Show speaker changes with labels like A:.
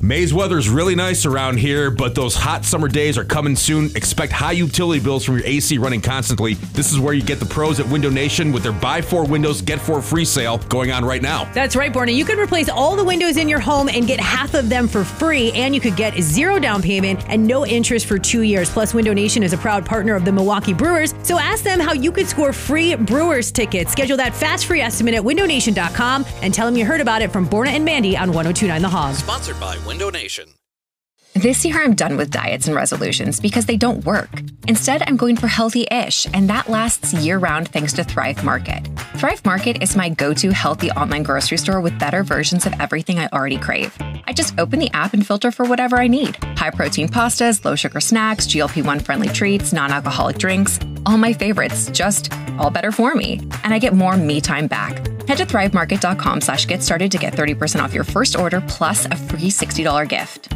A: May's weather is really nice around here, but those hot summer days are coming soon. Expect high utility bills from your AC running constantly. This is where you get the pros at Window Nation with their buy 4 windows, get 4 free sale going on right now.
B: That's right, Borna. You can replace all the windows in your home and get half of them for free, and you could get 0 down payment and no interest for 2 years. Plus, Window Nation is a proud partner of the Milwaukee Brewers, so ask them how you could score free Brewers tickets. Schedule that fast free estimate at windownation.com and tell them you heard about it from Borna and Mandy on 102.9 The Hog.
C: Sponsored by Window Nation.
D: This year, I'm done with diets and resolutions because they don't work. Instead, I'm going for healthy-ish, and that lasts year-round thanks to Thrive Market. Thrive Market is my go-to healthy online grocery store with better versions of everything I already crave. I just open the app and filter for whatever I need. High-protein pastas, low-sugar snacks, GLP-1-friendly treats, non-alcoholic drinks. All my favorites, just all better for me. And I get more me time back. Head to thrivemarket.com/get started to get 30% off your first order plus a free $60 gift.